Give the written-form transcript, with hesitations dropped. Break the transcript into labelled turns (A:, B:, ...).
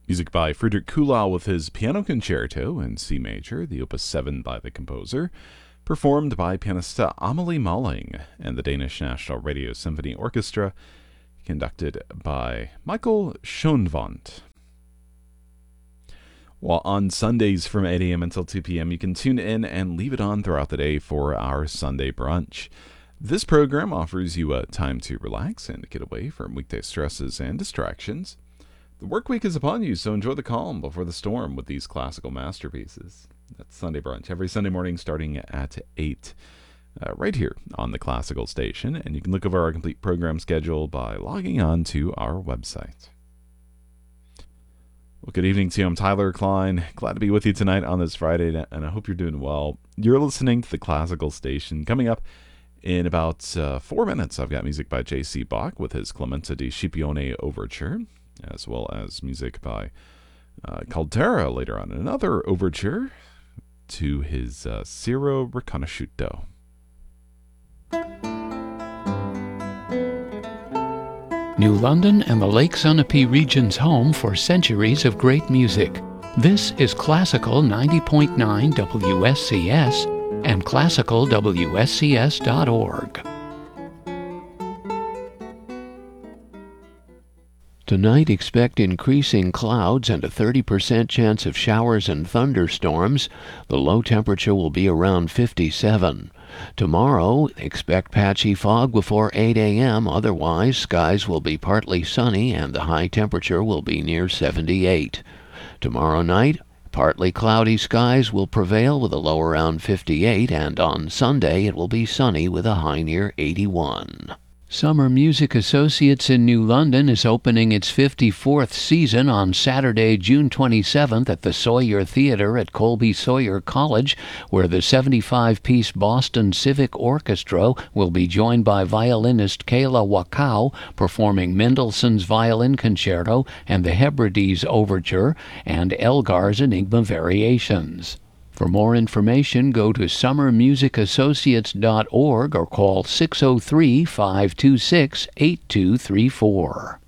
A: Music by Friedrich Kuhlau with his Piano Concerto in C major, the Opus 7 by the composer, performed by pianist Amelie Malling and the Danish National Radio Symphony Orchestra, conducted by Michael Schoenwandt. While on Sundays from 8 a.m. until 2 p.m., you can tune in and leave it on throughout the day for our Sunday brunch. This program offers you a time to relax and get away from weekday stresses and distractions. The work week is upon you, so enjoy the calm before the storm with these classical masterpieces. That's Sunday brunch every Sunday morning starting at 8, right here on the Classical Station. And you can look over our complete program schedule by logging on to our website. Well, good evening to you. I'm Tyler Klein. Glad to be with you tonight on this Friday, and I hope you're doing well. You're listening to the Classical Station. Coming up in about 4 minutes, I've got music by J.C. Bach with his Clemenza di Scipione Overture, as well as music by Caldera later on. Another overture to his Ciro Riconosciuto.
B: New London and the Lake Sunapee region's home for centuries of great music. This is Classical 90.9 WSCS and classicalwscs.org. Tonight, expect increasing clouds and a 30% chance of showers and thunderstorms. The low temperature will be around 57. Tomorrow, expect patchy fog before 8 a.m. Otherwise, skies will be partly sunny and the high temperature will be near 78. Tomorrow night, partly cloudy skies will prevail with a low around 58, and on Sunday it will be sunny with a high near 81. Summer Music Associates in New London is opening its 54th season on Saturday, June 27th at the Sawyer Theater at Colby Sawyer College, where the 75-piece Boston Civic Orchestra will be joined by violinist Kayla Wakao performing Mendelssohn's Violin Concerto and the Hebrides Overture and Elgar's Enigma Variations. For more information, go to summermusicassociates.org or call 603-526-8234.